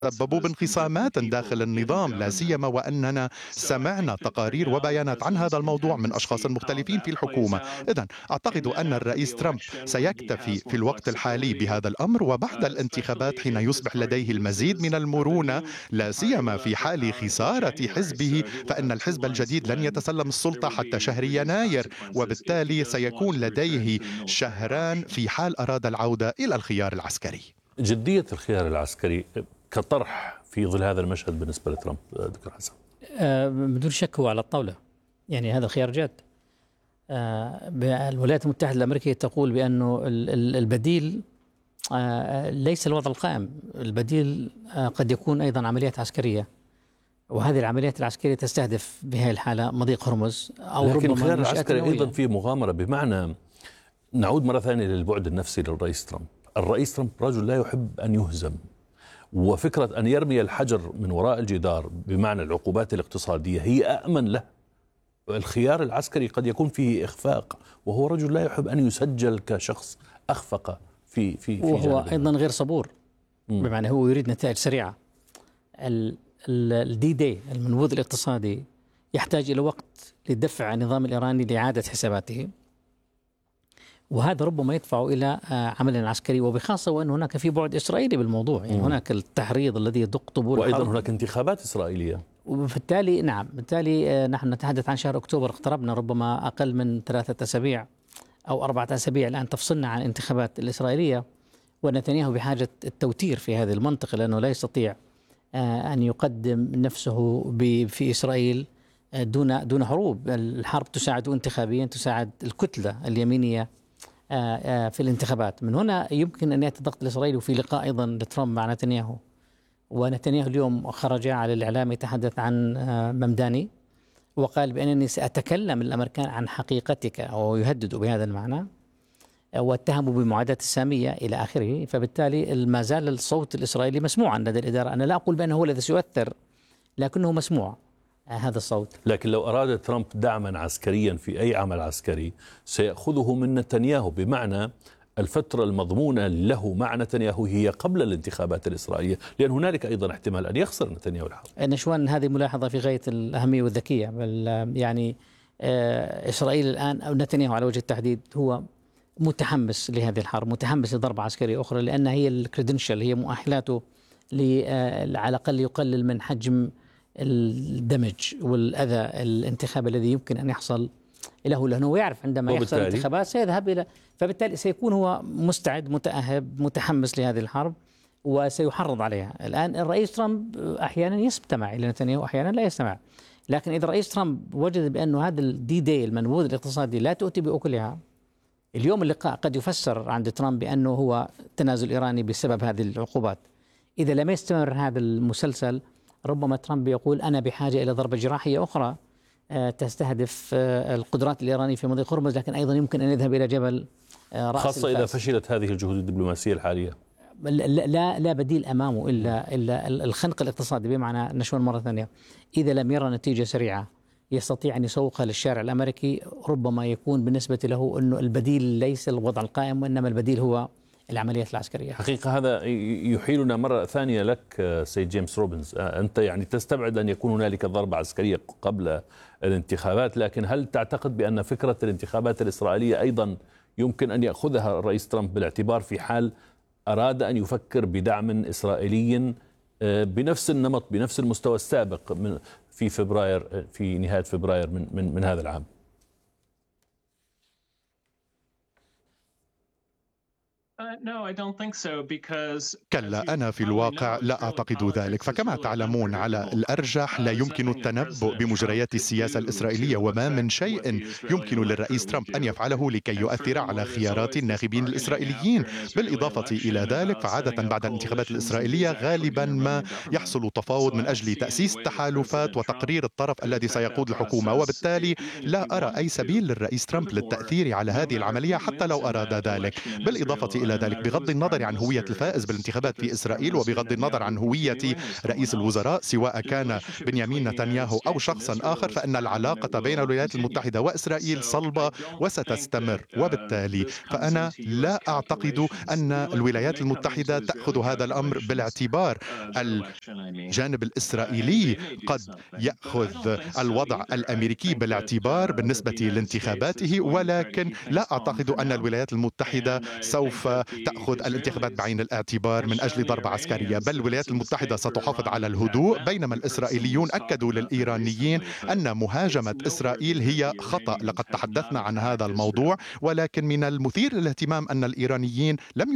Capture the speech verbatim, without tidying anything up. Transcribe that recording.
سببوا بانقسامات داخل النظام، لا سيما وأننا سمعنا تقارير وبيانات عن هذا الموضوع من أشخاص مختلفين في الحكومة. إذن أعتقد أن الرئيس ترامب سيكتفي في الوقت الحالي بهذا الأمر، وبعد الانتخابات حين يصبح لديه المزيد من المرونة لا سيما في حال خسارة حزبه، فإن الحزب الجديد لن يتسلم السلطة حتى شهر يناير، وبالتالي سيكون لديه شهران في حال أراد العودة إلى الخيار العسكري. جدية الخيار العسكري كطرح في ظل هذا المشهد بالنسبة لترامب دكتور حسن؟ آه بدون شك هو على الطاولة، يعني هذا خيار جاد. آه الولايات المتحدة الأمريكية تقول بأنه البديل آه ليس الوضع القائم، البديل آه قد يكون أيضا عمليات عسكرية، وهذه العمليات العسكرية تستهدف بهذه الحالة مضيق هرمز أو لكن ربما الخيار العسكري نووية. أيضا في مغامرة، بمعنى نعود مرة ثانية للبعد النفسي للرئيس ترامب. الرئيس ترامب رجل لا يحب أن يهزم، وفكرة أن يرمي الحجر من وراء الجدار بمعنى العقوبات الاقتصادية هي أأمن له. الخيار العسكري قد يكون فيه إخفاق، وهو رجل لا يحب أن يسجل كشخص أخفق في في في وهو جانبه. أيضا غير صبور، م. بمعنى هو يريد نتائج سريعة. الدي دي المنبوذ الاقتصادي يحتاج إلى وقت لدفع النظام الإيراني لإعادة حساباته، وهذا ربما يدفع إلى عمل عسكري، وبخاصة وأن هناك في بعد إسرائيلي بالموضوع، يعني هناك التحريض الذي يدق طبول وأيضا الحرب. هناك انتخابات إسرائيلية، وبالتالي نعم بالتالي نحن نتحدث عن شهر أكتوبر، اقتربنا ربما أقل من ثلاثة أسابيع أو أربعة أسابيع الآن تفصلنا عن الانتخابات الإسرائيلية، ونتنياهو بحاجة التوتير في هذه المنطقة، لأنه لا يستطيع أن يقدم نفسه في إسرائيل دون دون حروب. الحرب تساعد انتخابيا، تساعد الكتلة اليمينية في الانتخابات. من هنا يمكن أن يأتي الضغط الإسرائيلي. وفي لقاء أيضا لترامب مع نتنياهو، ونتنياهو اليوم خرج على الإعلام يتحدث عن ممداني وقال بأنني سأتكلم الأمريكان عن حقيقتك، أو يهدد بهذا المعنى، واتهموا بمعاداة السامية إلى آخره. فبالتالي ما زال الصوت الإسرائيلي مسموعا لدى الإدارة. أنا لا أقول بأنه هو الذي سيؤثر، لكنه مسموع هذا الصوت. لكن لو أراد ترامب دعما عسكريا في أي عمل عسكري سيأخذه من نتنياهو، بمعنى الفترة المضمونة له مع نتنياهو هي قبل الانتخابات الإسرائيلية، لأن هنالك أيضا احتمال أن يخسر نتنياهو الحرب. نشوان، هذه ملاحظة في غاية الأهمية والذكية. يعني آه إسرائيل الآن أو نتنياهو على وجه التحديد هو متحمس لهذه الحرب، متحمس لضربة عسكرية أخرى، لأن هي الكريدنشال، هي مؤهلاته على الأقل يقلل من حجم الدمج والأذى الانتخابي الذي يمكن أن يحصل له، لأنه هو يعرف عندما يحصل الانتخابات سيذهب إلى، فبالتالي سيكون هو مستعد متأهب متحمس لهذه الحرب وسيحرض عليها. الآن الرئيس ترامب أحيانا يستمع إلى نتنياهو، أحيانا لا يستمع. لكن إذا الرئيس ترامب وجد بأن هذا الدي دي المنبوذ الاقتصادي لا تؤتي بأكلها، اليوم اللقاء قد يفسر عند ترامب بأنه هو تنازل إيراني بسبب هذه العقوبات. إذا لم يستمر هذا المسلسل ربما ترامب يقول أنا بحاجة إلى ضربة جراحية أخرى تستهدف القدرات الإيرانية في مضيق هرمز، لكن أيضا يمكن أن يذهب إلى جبل رأس خاصة الفاس. إذا فشلت هذه الجهود الدبلوماسية الحالية لا لا بديل أمامه إلا إلا الخنق الاقتصادي، بمعنى نشوان مرة ثانية إذا لم يرى نتيجة سريعة يستطيع أن يسوقها للشارع الأمريكي، ربما يكون بالنسبة له أنه البديل ليس الوضع القائم، وإنما البديل هو العمليات العسكرية. حقيقة هذا يحيلنا مرة ثانية لك سيد جيمس روبنز، أنت يعني تستبعد أن يكون هنالك ضربة عسكرية قبل الانتخابات، لكن هل تعتقد بأن فكرة الانتخابات الإسرائيلية أيضا يمكن أن يأخذها الرئيس ترامب بالاعتبار في حال أراد أن يفكر بدعم إسرائيلي بنفس النمط بنفس المستوى السابق من في فبراير في نهاية فبراير من من, من هذا العام؟ كلا، أنا في الواقع لا أعتقد ذلك. فكما تعلمون على الأرجح لا يمكن التنبؤ بمجريات السياسة الإسرائيلية، وما من شيء يمكن للرئيس ترامب أن يفعله لكي يؤثر على خيارات الناخبين الإسرائيليين. بالإضافة إلى ذلك فعادة بعد الانتخابات الإسرائيلية غالبا ما يحصل تفاوض من أجل تأسيس تحالفات وتقرير الطرف الذي سيقود الحكومة، وبالتالي لا أرى أي سبيل للرئيس ترامب للتأثير على هذه العملية حتى لو أراد ذلك. بالإضافة إلى ذلك بغض النظر عن هوية الفائز بالانتخابات في إسرائيل وبغض النظر عن هوية رئيس الوزراء سواء كان بنيامين نتنياهو أو شخصا آخر، فإن العلاقة بين الولايات المتحدة وإسرائيل صلبة وستستمر. وبالتالي فأنا لا أعتقد أن الولايات المتحدة تأخذ هذا الأمر بالاعتبار. الجانب الإسرائيلي قد يأخذ الوضع الأمريكي بالاعتبار بالنسبة لانتخاباته، ولكن لا أعتقد أن الولايات المتحدة سوف تأخذ الانتخابات بعين الاعتبار من أجل ضربة عسكرية، بل الولايات المتحدة ستحافظ على الهدوء، بينما الإسرائيليون أكدوا للإيرانيين أن مهاجمة إسرائيل هي خطأ. لقد تحدثنا عن هذا الموضوع، ولكن من المثير للاهتمام أن الإيرانيين لم